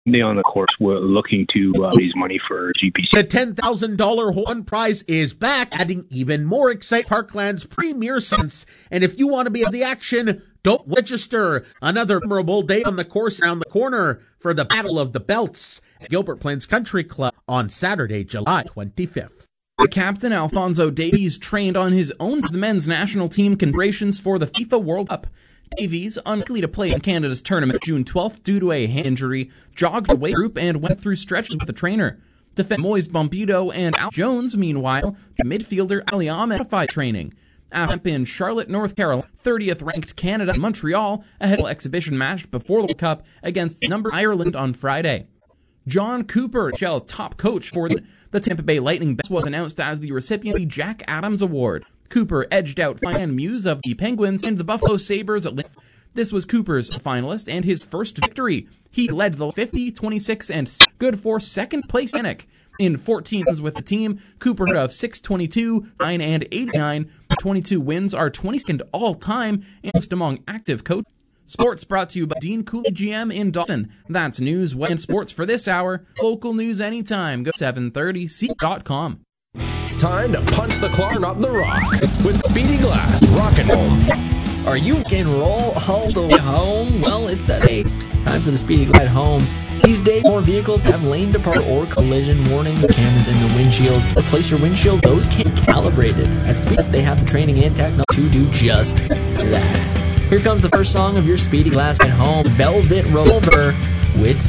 They on the course were looking to raise money for GPC. The $10,000 hole-in prize is back, adding even more exciting Parkland's premier sense. And if you want to be at the action, don't register. Another memorable day on the course around the corner for the Battle of the Belts at Gilbert Plains Country Club on Saturday, July 25th. Captain Alphonso Davies trained on his own for the men's national team preparations for the FIFA World Cup. Davies, unlikely to play in Canada's tournament June 12th due to a hand injury, jogged away group and went through stretches with the trainer. Defender Moise Bombudo and Al Jones, meanwhile, to midfielder Ali Ahmed modified training. After in Charlotte, North Carolina, 30th ranked Canada and Montreal ahead of an exhibition match before the World Cup against number Ireland on Friday. John Cooper, Shell's top coach for the Tampa Bay Lightning, was announced as the recipient of the Jack Adams Award. Cooper edged out Ryan Muse of the Penguins and the Buffalo Sabres at length. This was Cooper's finalist and his first victory. He led the 50, 26, and good for second place Nick. In 14 wins with the team, Cooper had of 622, 9, and 89. 22 wins are 22nd all-time and most among active coaches. Sports brought to you by Dean Cooley GM in Dauphin. That's news, weather, and sports for this hour. Local news anytime. Go 730c.com. It's time to punch the clock up the rock with Speedy Glass Rockin' Home. Are you rock and roll all the way home? Well, it's that day. Time for the Speedy Glide Home. These days, more vehicles have lane departure or collision warnings, cameras in the windshield. Replace your windshield, those can be calibrated. At Speedy, they have the training and technology to do just that. Here comes the first song of your Speedy Glass at Home, Velvet Revolver with